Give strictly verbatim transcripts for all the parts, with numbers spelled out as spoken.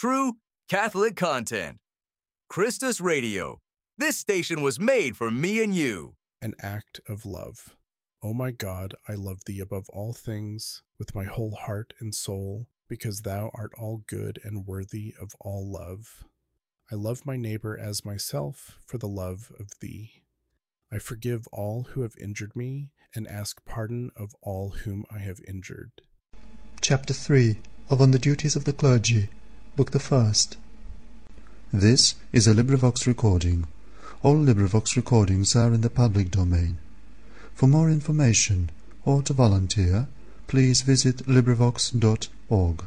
true Catholic content. Christus Radio. This station was made for me and you. An act of love. O my God, I love thee above all things, with my whole heart and soul, because thou art all good and worthy of all love. I love my neighbor as myself for the love of thee. I forgive all who have injured me, and ask pardon of all whom I have injured. Chapter three of On the Duties of the Clergy, Book the First. This is a LibriVox recording. All LibriVox recordings are in the public domain. For more information or to volunteer, please visit LibriVox dot org.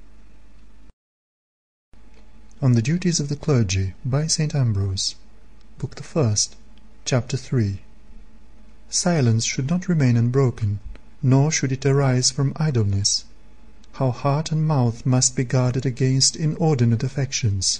On the Duties of the Clergy by Saint Ambrose, Book the First, Chapter three. Silence should not remain unbroken, nor should it arise from idleness. How heart and mouth must be guarded against inordinate affections.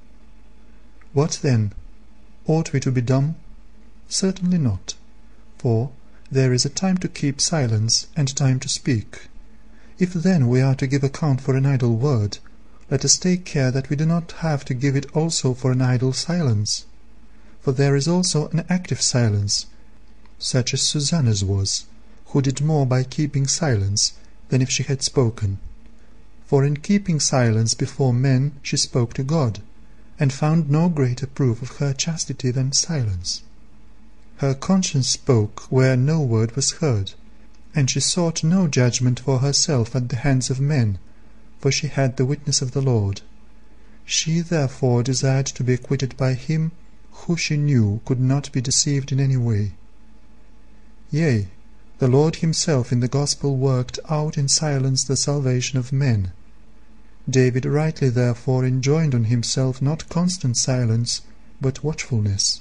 What then? Ought we to be dumb? Certainly not. For there is a time to keep silence and time to speak. If then we are to give account for an idle word, let us take care that we do not have to give it also for an idle silence. For there is also an active silence, such as Susanna's was, who did more by keeping silence than if she had spoken. For in keeping silence before men she spoke to God, and found no greater proof of her chastity than silence. Her conscience spoke where no word was heard, and she sought no judgment for herself at the hands of men, for she had the witness of the Lord. She therefore desired to be acquitted by him who she knew could not be deceived in any way. Yea, the Lord himself in the Gospel worked out in silence the salvation of men. David rightly therefore enjoined on himself not constant silence, but watchfulness.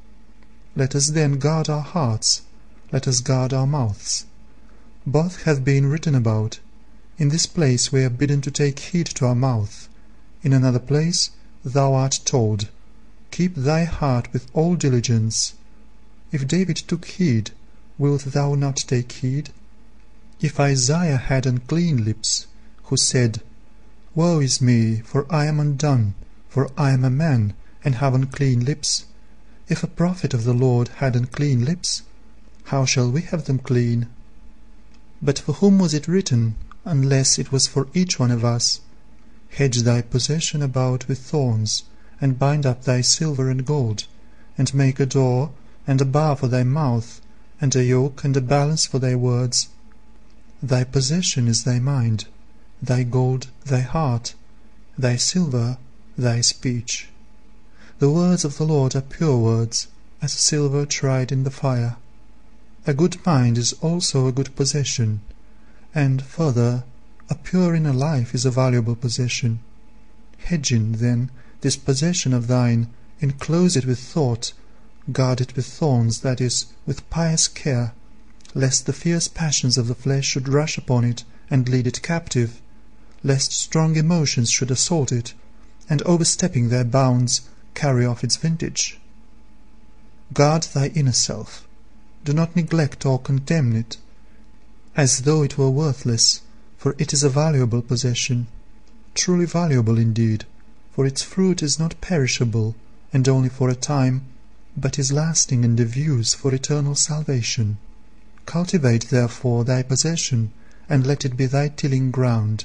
Let us then guard our hearts, let us guard our mouths. Both have been written about. In this place we are bidden to take heed to our mouth. In another place thou art told, Keep thy heart with all diligence. If David took heed, wilt thou not take heed? If Isaiah had unclean lips, who said, Woe is me, for I am undone, for I am a man, and have unclean lips. If a prophet of the Lord had unclean lips, how shall we have them clean? But for whom was it written, unless it was for each one of us? Hedge thy possession about with thorns, and bind up thy silver and gold, and make a door and a bar for thy mouth, and a yoke and a balance for thy words. Thy possession is thy mind, thy gold thy heart, thy silver thy speech. The words of the Lord are pure words, as silver tried in the fire. A good mind is also a good possession, and, further, a pure inner life is a valuable possession. Hedging, then, this possession of thine, enclose it with thought, guard it with thorns, that is, with pious care, lest the fierce passions of the flesh should rush upon it and lead it captive, lest strong emotions should assault it, and overstepping their bounds, carry off its vintage. Guard thy inner self. Do not neglect or contemn it, as though it were worthless, for it is a valuable possession, truly valuable indeed, for its fruit is not perishable, and only for a time, but is lasting and of use for eternal salvation. Cultivate therefore thy possession, and let it be thy tilling ground.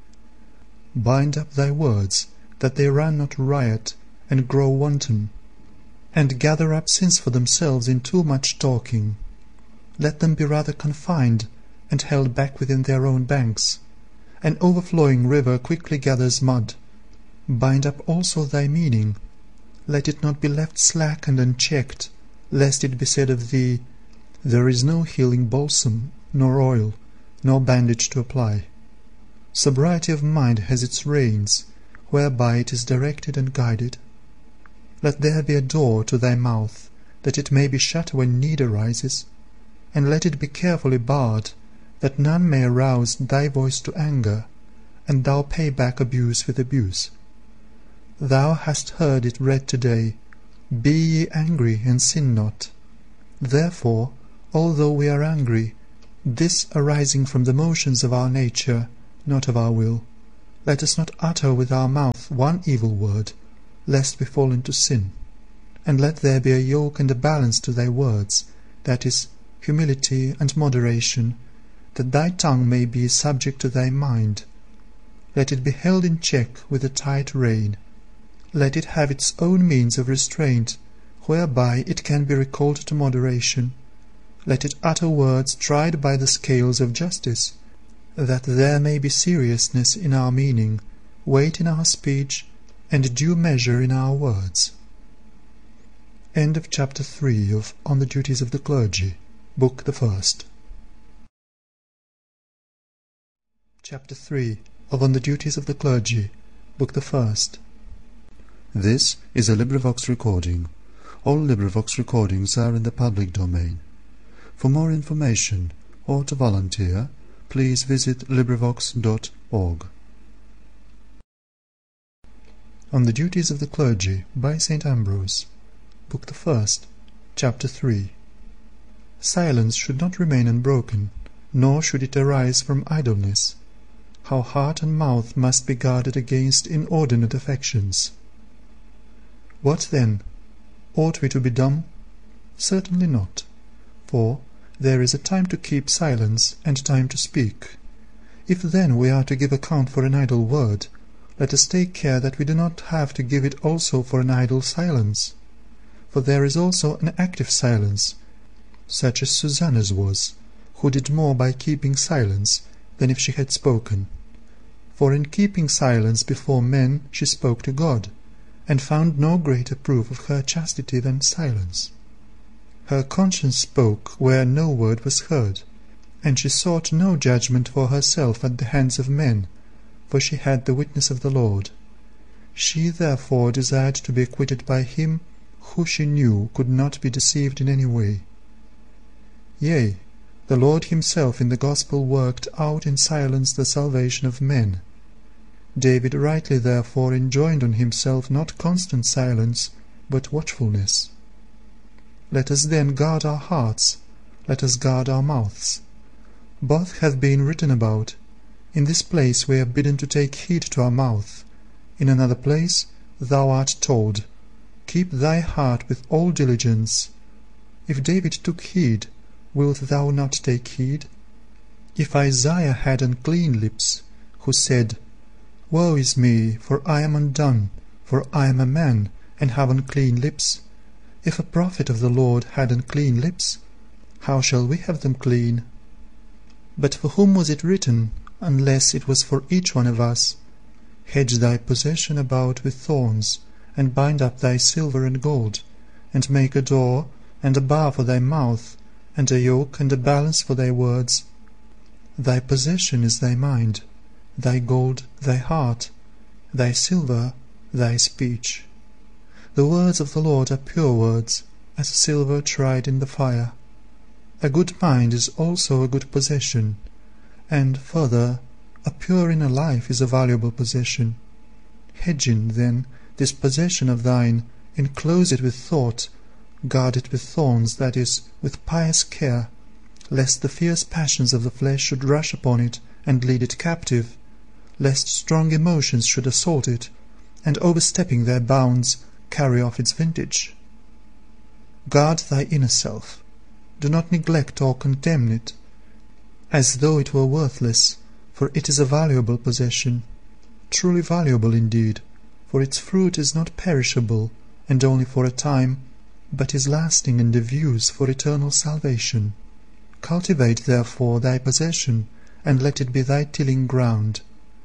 Bind up thy words, that they run not riot, and grow wanton, and gather up sins for themselves in too much talking. Let them be rather confined, and held back within their own banks. An overflowing river quickly gathers mud. Bind up also thy meaning. Let it not be left slack and unchecked, lest it be said of thee, There is no healing balsam, nor oil, nor bandage to apply. Sobriety of mind has its reins, whereby it is directed and guided. Let there be a door to thy mouth, that it may be shut when need arises, and let it be carefully barred, that none may arouse thy voice to anger, and thou pay back abuse with abuse. Thou hast heard it read today, Be ye angry, and sin not. Therefore, although we are angry, this arising from the motions of our nature, not of our will, Let us not utter with our mouth one evil word, lest we fall into sin. And let there be a yoke and a balance to thy words, that is, humility and moderation, that thy tongue may be subject to thy mind. Let it be held in check with a tight rein. Let it have its own means of restraint, whereby it can be recalled to moderation. Let it utter words tried by the scales of justice, that there may be seriousness in our meaning, weight in our speech, and due measure in our words. End of chapter three of On the Duties of the Clergy, Book the First. Chapter three of On the Duties of the Clergy, Book the First. This is a LibriVox recording. All LibriVox recordings are in the public domain. For more information or to volunteer, please visit LibriVox dot org. On the Duties of the Clergy by Saint Ambrose, Book the First, Chapter three. Silence should not remain unbroken, nor should it arise from idleness. How heart and mouth must be guarded against inordinate affections. What then? Ought we to be dumb? Certainly not. For there is a time to keep silence and time to speak. If then we are to give account for an idle word, let us take care that we do not have to give it also for an idle silence. For there is also an active silence, such as Susanna's was, who did more by keeping silence than if she had spoken. For in keeping silence before men she spoke to God, and found no greater proof of her chastity than silence. Her conscience spoke where no word was heard, and she sought no judgment for herself at the hands of men, for she had the witness of the Lord. She therefore desired to be acquitted by him who she knew could not be deceived in any way. Yea, the Lord himself in the Gospel worked out in silence the salvation of men. David rightly therefore enjoined on himself not constant silence, but watchfulness. Let us then guard our hearts, let us guard our mouths. Both have been written about. In this place we are bidden to take heed to our mouth. In another place thou art told, Keep thy heart with all diligence. If David took heed, wilt thou not take heed? If Isaiah had unclean lips, who said, Woe is me, for I am undone, for I am a man, and have unclean lips. If a prophet of the Lord had unclean lips, how shall we have them clean? But for whom was it written, unless it was for each one of us? Hedge thy possession about with thorns, and bind up thy silver and gold, and make a door and a bar for thy mouth, and a yoke and a balance for thy words. Thy possession is thy mind, thy gold thy heart, thy silver thy speech. The words of the Lord are pure words, as silver tried in the fire. A good mind is also a good possession, and, further, a pure inner life is a valuable possession. Hedging, then, this possession of thine, enclose it with thought, guard it with thorns, that is, with pious care, lest the fierce passions of the flesh should rush upon it and lead it captive, lest strong emotions should assault it, and overstepping their bounds, carry off its vintage. Guard thy inner self. Do not neglect or contemn it, as though it were worthless, for it is a valuable possession, truly valuable indeed, for its fruit is not perishable, and only for a time, but is lasting and of use for eternal salvation. Cultivate therefore thy possession, and let it be thy tilling ground.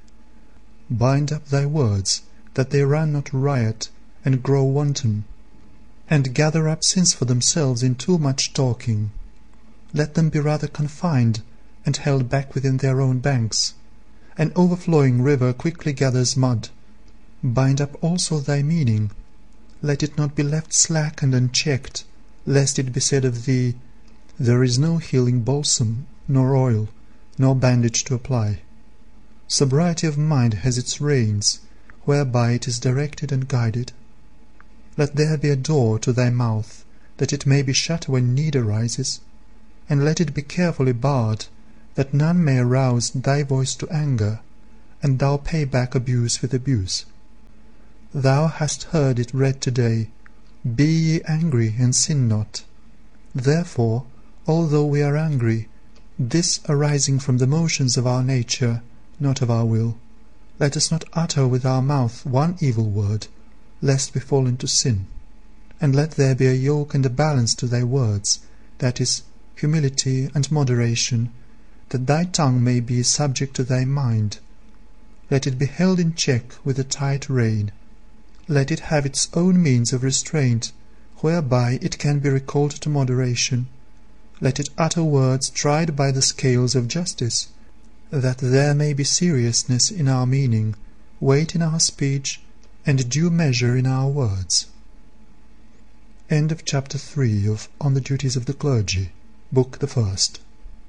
Bind up thy words, that they run not riot, and grow wanton, and gather up sins for themselves in too much talking. Let them be rather confined, and held back within their own banks. An overflowing river quickly gathers mud. Bind up also thy meaning. Let it not be left slack and unchecked, lest it be said of thee, There is no healing balsam, nor oil, nor bandage to apply. Sobriety of mind has its reins, whereby it is directed and guided. Let there be a door to thy mouth, that it may be shut when need arises, and let it be carefully barred, that none may arouse thy voice to anger, and thou pay back abuse with abuse. Thou hast heard it read today, Be ye angry, and sin not. Therefore, although we are angry, this arising from the motions of our nature, not of our will, let us not utter with our mouth one evil word, lest we fall into sin. And let there be a yoke and a balance to thy words, that is, humility and moderation, that thy tongue may be subject to thy mind. Let it be held in check with a tight rein. Let it have its own means of restraint, whereby it can be recalled to moderation. Let it utter words tried by the scales of justice, that there may be seriousness in our meaning, weight in our speech, and due measure in our words. End of chapter three of On the Duties of the Clergy, Book the First.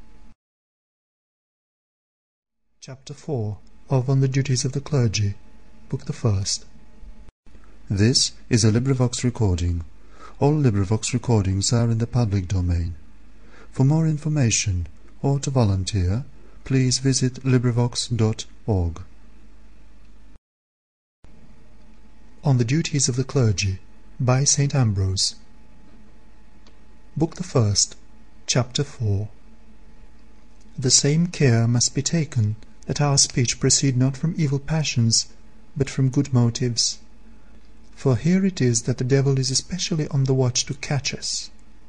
Chapter four of On the Duties of the Clergy, Book the First. This is a LibriVox recording. All LibriVox recordings are in the public domain. For more information or to volunteer, please visit LibriVox dot org. On the Duties of the Clergy, by Saint Ambrose. Book the First, Chapter four. The same care must be taken that our speech proceed not from evil passions, but from good motives. For here it is that the devil is especially on the watch to catch us.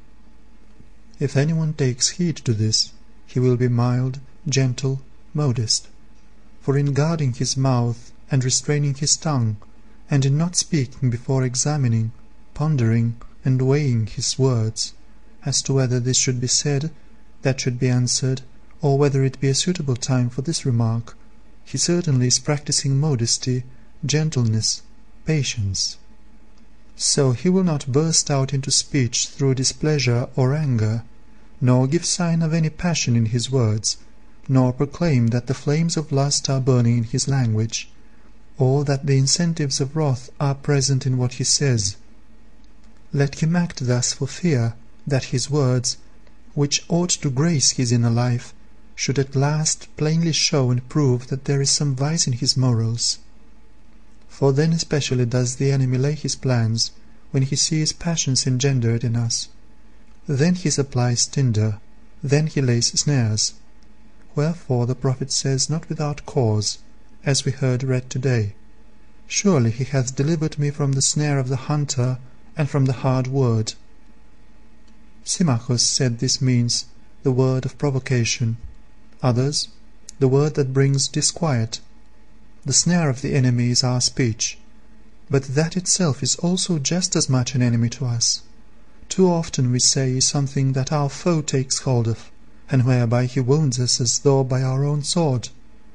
If anyone takes heed to this, he will be mild, gentle, modest. For in guarding his mouth, and restraining his tongue, and in not speaking before examining, pondering, and weighing his words, as to whether this should be said, that should be answered, or whether it be a suitable time for this remark, he certainly is practising modesty, gentleness, patience. So he will not burst out into speech through displeasure or anger, nor give sign of any passion in his words, nor proclaim that the flames of lust are burning in his language, or that the incentives of wrath are present in what he says. Let him act thus for fear that his words, which ought to grace his inner life, should at last plainly show and prove that there is some vice in his morals. For then especially does the enemy lay his plans, when he sees passions engendered in us. Then he supplies tinder, then he lays snares. Wherefore the prophet says not without cause, as we heard read today, Surely he hath delivered me from the snare of the hunter, and from the hard word. Symmachus said this means the word of provocation, others, the word that brings disquiet. The snare of the enemy is our speech, but that itself is also just as much an enemy to us. Too often we say something that our foe takes hold of, and whereby he wounds us as though by our own sword.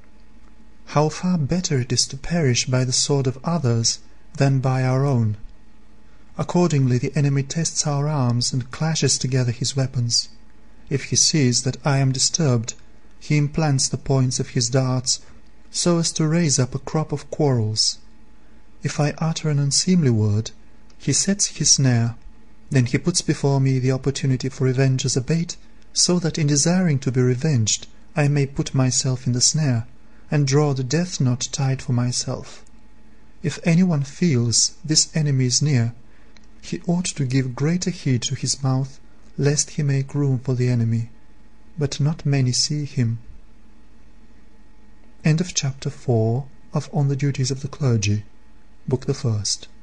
How far better it is to perish by the sword of others than by our own. Accordingly the enemy tests our arms and clashes together his weapons. If he sees that I am disturbed, he implants the points of his darts so as to raise up a crop of quarrels. If I utter an unseemly word, he sets his snare, then he puts before me the opportunity for revenge as a bait, so that in desiring to be revenged I may put myself in the snare, and draw the death knot tied for myself. If anyone feels this enemy is near, he ought to give greater heed to his mouth, lest he make room for the enemy, but not many see him. End of chapter four of On the Duties of the Clergy, Book the First.